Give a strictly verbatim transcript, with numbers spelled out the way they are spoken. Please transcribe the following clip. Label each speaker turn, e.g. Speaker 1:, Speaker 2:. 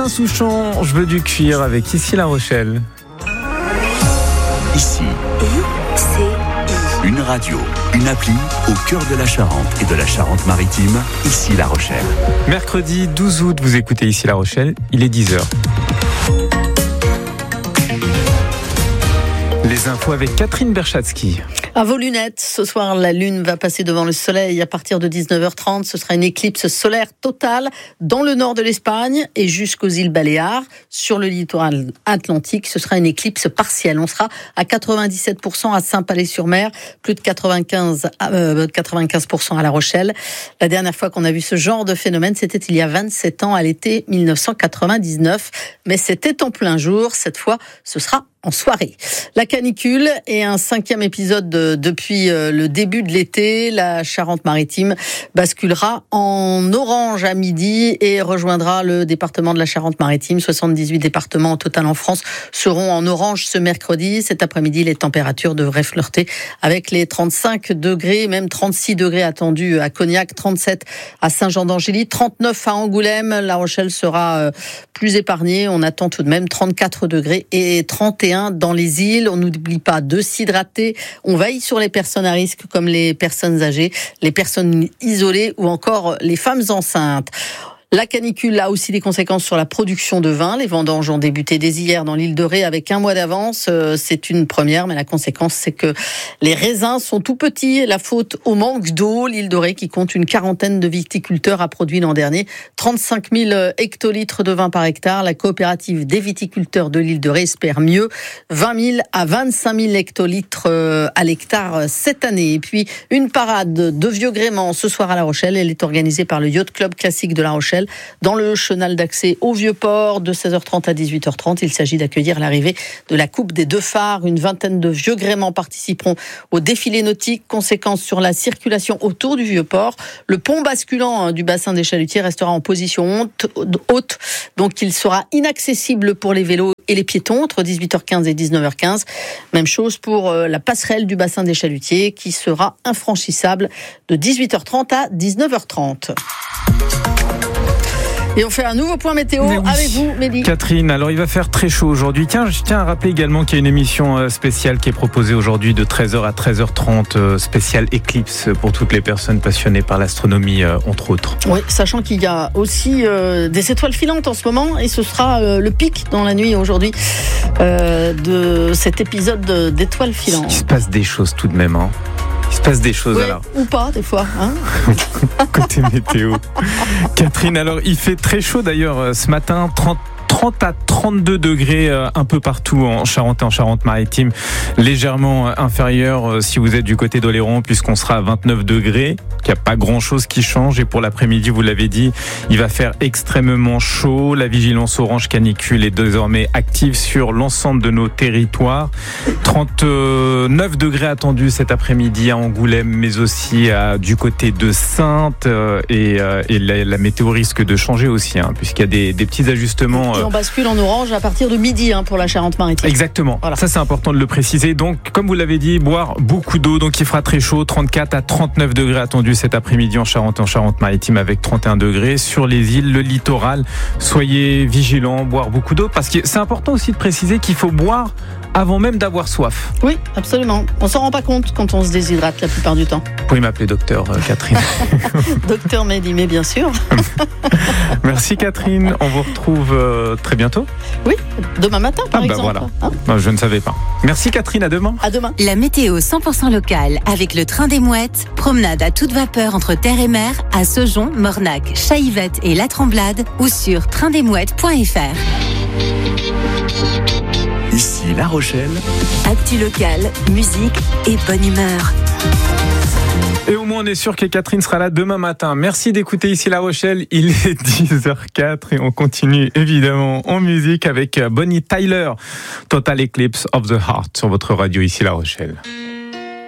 Speaker 1: Alain Souchon, je veux du cuir avec Ici La Rochelle.
Speaker 2: Ici,
Speaker 3: I C I.
Speaker 2: une radio, une appli au cœur de la Charente et de la Charente-Maritime. Ici La Rochelle.
Speaker 1: Mercredi douze août, vous écoutez Ici La Rochelle, il est dix heures. Les infos avec Catherine Berchatsky.
Speaker 4: À vos lunettes, ce soir la lune va passer devant le soleil à partir de dix-neuf heures trente. Ce sera une éclipse solaire totale dans le nord de l'Espagne et jusqu'aux îles Baléares. Sur le littoral atlantique, ce sera une éclipse partielle. On sera à quatre-vingt-dix-sept pour cent à Saint-Palais-sur-Mer, plus de quatre-vingt-quinze, euh, quatre-vingt-quinze pour cent à La Rochelle. La dernière fois qu'on a vu ce genre de phénomène, c'était il y a vingt-sept ans, à l'été dix-neuf cent quatre-vingt-dix-neuf. Mais c'était en plein jour. Cette fois, ce sera en soirée. La canicule est un cinquième épisode de, depuis le début de l'été. La Charente-Maritime basculera en orange à midi et rejoindra le département de la Charente-Maritime. soixante-dix-huit départements au total en France seront en orange ce mercredi. Cet après-midi, les températures devraient flirter avec les trente-cinq degrés, même trente-six degrés attendus à Cognac, trente-sept à Saint-Jean-d'Angély, trente-neuf à Angoulême. La Rochelle sera plus épargnée. On attend tout de même trente-quatre degrés et trente et un dans les îles. On n'oublie pas de s'hydrater. On veille sur les personnes à risque comme les personnes âgées, les personnes isolées ou encore les femmes enceintes. La canicule a aussi des conséquences sur la production de vin. Les vendanges ont débuté dès hier dans l'île de Ré avec un mois d'avance. C'est une première, mais la conséquence, c'est que les raisins sont tout petits. La faute au manque d'eau. L'île de Ré, qui compte une quarantaine de viticulteurs, a produit l'an dernier trente-cinq mille hectolitres de vin par hectare. La coopérative des viticulteurs de l'île de Ré espère mieux, vingt mille à vingt-cinq mille hectolitres à l'hectare cette année. Et puis, une parade de vieux gréments ce soir à La Rochelle. Elle est organisée par le Yacht Club Classique de La Rochelle, dans le chenal d'accès au Vieux-Port, de seize heures trente à dix-huit heures trente. Il s'agit d'accueillir l'arrivée de la Coupe des Deux Phares. Une vingtaine de vieux gréments participeront au défilé nautique. Conséquence sur la circulation autour du Vieux-Port. Le pont basculant du bassin des Chalutiers restera en position haute, donc il sera inaccessible pour les vélos et les piétons entre dix-huit heures quinze et dix-neuf heures quinze. Même chose pour la passerelle du bassin des Chalutiers qui sera infranchissable de dix-huit heures trente à dix-neuf heures trente. Et on fait un nouveau point météo oui. avec vous, Mélie.
Speaker 1: Catherine, alors il va faire très chaud aujourd'hui. Tiens, je tiens à rappeler également qu'il y a une émission spéciale qui est proposée aujourd'hui de treize heures à treize heures trente, spéciale éclipse pour toutes les personnes passionnées par l'astronomie, entre autres.
Speaker 4: Oui, sachant qu'il y a aussi euh, des étoiles filantes en ce moment et ce sera euh, le pic dans la nuit aujourd'hui euh, de cet épisode d'étoiles filantes.
Speaker 1: Il se passe des choses tout de même, hein. Il se passe des choses
Speaker 4: oui,
Speaker 1: alors.
Speaker 4: Ou pas, des fois. Hein
Speaker 1: Côté météo. Catherine, alors il fait très chaud d'ailleurs ce matin, trente à trente-deux degrés un peu partout en Charente et en Charente-Maritime, légèrement inférieur si vous êtes du côté d'Oléron, puisqu'on sera à vingt-neuf degrés. Il n'y a pas grand chose qui change et pour l'après-midi, vous l'avez dit, il va faire extrêmement chaud. La vigilance orange canicule est désormais active sur l'ensemble de nos territoires. trente-neuf degrés attendus cet après-midi à Angoulême, mais aussi à, du côté de Saintes et, et la, la météo risque de changer aussi, hein, puisqu'il y a des, des petits ajustements.
Speaker 4: Et on bascule en orange à partir de midi hein, pour la Charente-Maritime.
Speaker 1: Exactement, voilà. Ça c'est important de le préciser. Donc comme vous l'avez dit, boire beaucoup d'eau, donc il fera très chaud, trente-quatre à trente-neuf degrés attendus cet après-midi en Charente et en Charente-Maritime avec trente et un degrés. Sur les îles, le littoral, soyez vigilants, boire beaucoup d'eau, parce que c'est important aussi de préciser qu'il faut boire avant même d'avoir soif.
Speaker 4: Oui, absolument. On s'en rend pas compte quand on se déshydrate la plupart du temps.
Speaker 1: Vous pouvez m'appeler docteur euh, Catherine.
Speaker 4: Docteur Mélie, mais bien sûr.
Speaker 1: Merci Catherine, on vous retrouve euh, très bientôt.
Speaker 4: Oui, demain matin par
Speaker 1: ah,
Speaker 4: exemple.
Speaker 1: Bah voilà.
Speaker 4: Hein
Speaker 1: non, je ne savais pas. Merci Catherine, à demain.
Speaker 4: À demain.
Speaker 3: La météo cent pour cent locale avec le train des Mouettes. Promenade à toute vapeur entre terre et mer à Saujon, Mornac, Chaillevette et La Tremblade ou sur train des mouettes point f r.
Speaker 2: Ici La Rochelle.
Speaker 3: Actu locale, musique et bonne humeur.
Speaker 1: Et au moins on est sûr que Catherine sera là demain matin. Merci d'écouter Ici La Rochelle, il est dix heures quatre et on continue évidemment en musique avec Bonnie Tyler, Total Eclipse of the Heart sur votre radio Ici La Rochelle.